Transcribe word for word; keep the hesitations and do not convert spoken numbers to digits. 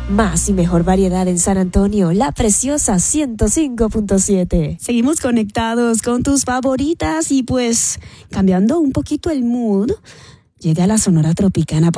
Más y mejor variedad en San Antonio, La Preciosa ciento cinco punto siete. Seguimos conectados con tus favoritas y pues cambiando un poquito el mood, llega la Sonora Tropicana